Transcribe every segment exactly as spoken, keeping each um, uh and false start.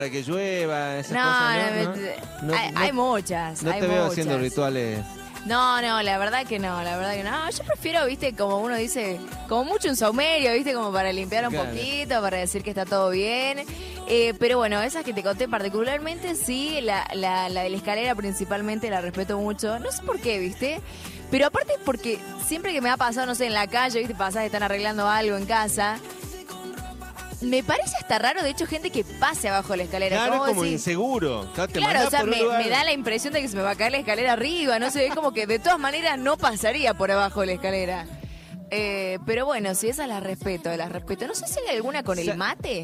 para que llueva, esas No, cosas, no, ¿no? no, No, hay, no- hay muchas. No hay te veo muchas. haciendo rituales. No, no, la verdad que no, la verdad que no. Yo prefiero, viste, como uno dice, como mucho un saumerio, viste, como para limpiar un Claro. poquito, para decir que está todo bien. Eh, pero bueno, esas que te conté particularmente, sí, la, la, la de la escalera principalmente la respeto mucho. No sé por qué, viste. Pero aparte es porque siempre que me ha pasado, no sé, en la calle, viste, pasás, están arreglando algo en casa. Me parece hasta raro, de hecho, gente que pase abajo de la escalera. Claro, es ¿Cómo como decís? inseguro. O sea, te Claro, mandás o sea, por un me, lugar- me da la impresión de que se me va a caer la escalera arriba, no sé, es como que de todas maneras no pasaría por abajo de la escalera. Eh, pero bueno, si esas las respeto, las respeto. No sé si hay alguna con Sa- el mate.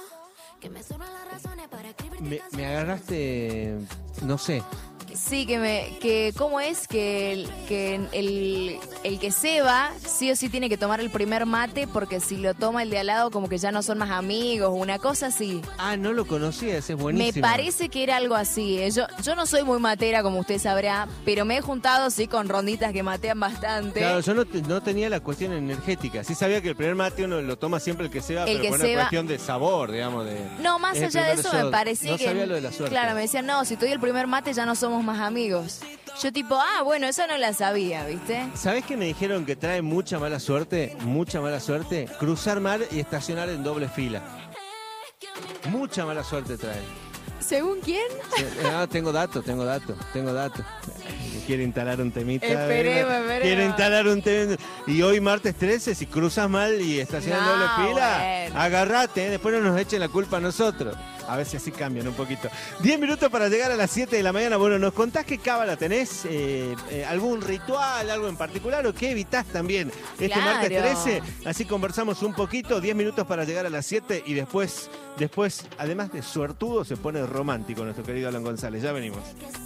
Me, me agarraste, no sé. Sí, que me, que cómo es que el que el, el que se va sí o sí tiene que tomar el primer mate porque si lo toma el de al lado como que ya no son más amigos, una cosa así. Ah, no lo conocía, ese es buenísimo. Me parece que era algo así. eh. Yo, yo no soy muy matera, como usted sabrá, pero me he juntado, sí, con ronditas que matean bastante. Claro, yo no, te- no tenía la cuestión energética. Sí sabía que el primer mate uno lo toma siempre el que se va, El pero que por se una va- cuestión de sabor, digamos. De, No, más es el allá de primer eso me shot. parecía no que... sabía lo de la suerte. Claro, me decían, no, si te doy el primer mate ya no somos más amigos. Yo tipo, ah, bueno, eso no la sabía, ¿viste? ¿Sabés que me dijeron que trae mucha mala suerte? Mucha mala suerte. Cruzar mar y estacionar en doble fila. Mucha mala suerte trae. ¿Según quién? Sí, ah, tengo datos, tengo datos, tengo datos. Quiere instalar un temita. Esperemos, ¿verdad? esperemos. Quiere instalar un temita. Y hoy martes trece, si cruzas mal y estacionas en No, doble fila, bueno. agarrate, ¿eh? Después no nos echen la culpa a nosotros. A ver si así cambian un poquito. Diez minutos para llegar a las siete de la mañana. Bueno, ¿nos contás qué cábala tenés? Eh, eh, ¿Algún ritual, algo en particular o qué evitás también este Claro. martes trece? Así conversamos un poquito. Diez minutos para llegar a las siete y después, después, además de suertudo, se pone romántico nuestro querido Alan González. Ya venimos.